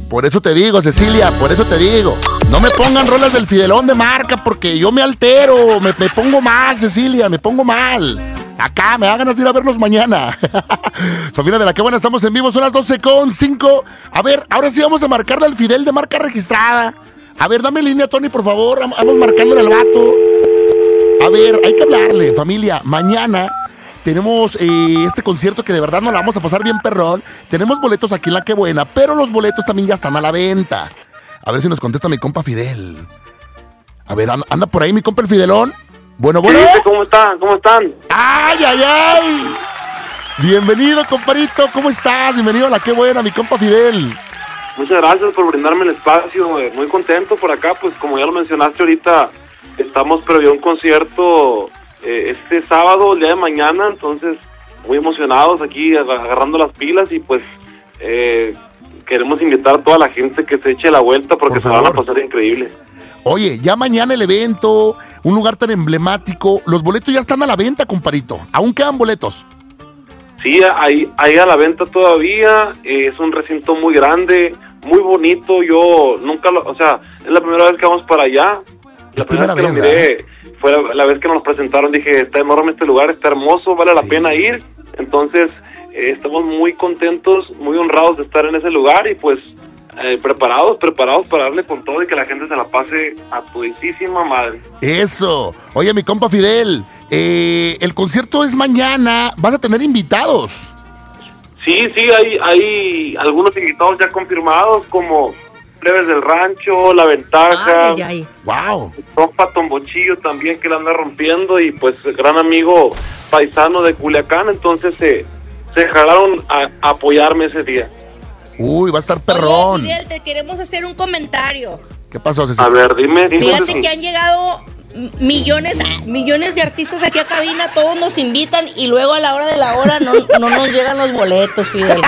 Por eso te digo, Cecilia, por eso te digo. No me pongan rolas del Fidelón de marca porque yo me altero, me pongo mal, Cecilia, me pongo mal. Acá, me da ganas de ir a verlos mañana. Familia de La Qué Buena, estamos en vivo, son las 12:05. A ver, ahora sí vamos a marcarle al Fidel de marca registrada. A ver, dame línea, Tony, por favor. Vamos marcándole al vato. A ver, hay que hablarle, familia. Mañana tenemos este concierto que de verdad nos la vamos a pasar bien perrón. Tenemos boletos aquí en La Qué Buena, pero los boletos también ya están a la venta. A ver si nos contesta mi compa Fidel. A ver, anda por ahí mi compa el Fidelón. Bueno. ¿Cómo están? ¿Cómo están? ¡Ay, ay, ay! Bienvenido, comparito. ¿Cómo estás? Bienvenido a La Qué Buena, mi compa Fidel. Muchas gracias por brindarme el espacio. Muy contento por acá. Pues como ya lo mencionaste ahorita, estamos previo a un concierto este sábado, el día de mañana. Entonces, muy emocionados aquí, agarrando las pilas. Y pues queremos invitar a toda la gente que se eche la vuelta porque se van a pasar increíble. Oye, ya mañana el evento, un lugar tan emblemático. Los boletos ya están a la venta, comparito. ¿Aún quedan boletos? Sí, hay a la venta todavía. Es un recinto muy grande, muy bonito. Yo nunca es la primera vez que vamos para allá. La primera vez que lo miré fue la vez que nos presentaron. Dije, está enorme este lugar, está hermoso, vale la pena ir. Entonces, estamos muy contentos, muy honrados de estar en ese lugar y pues preparados para darle con todo y que la gente se la pase a todísima madre. Eso. Oye, mi compa Fidel, el concierto es mañana, vas a tener invitados. Sí, hay algunos invitados ya confirmados, como Plebes del Rancho, La Ventaja, wow, Tropa Tombochillo también, que la anda rompiendo, y pues el gran amigo paisano de Culiacán. Entonces se jalaron a apoyarme ese día. Uy, va a estar perrón. Oye, Fidel, te queremos hacer un comentario. ¿Qué pasó, Cecilia? A ver, dime. Fíjate que han llegado millones de artistas aquí a cabina, todos nos invitan y luego a la hora de la hora no nos llegan los boletos, Fidel.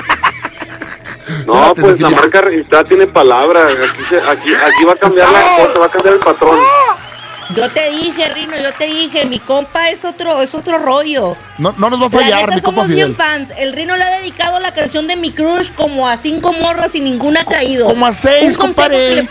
No, pues Cecilia, la marca registrada tiene palabra. Aquí va a cambiar la cosa, va a cambiar el patrón. Yo te dije, Rino, mi compa es otro rollo. No nos va a fallar, mi compa Fidel. Somos bien fans. El Rino le ha dedicado la canción de Mi Crush como a 5 morras y ninguna ha caído. Como a 6, compadre.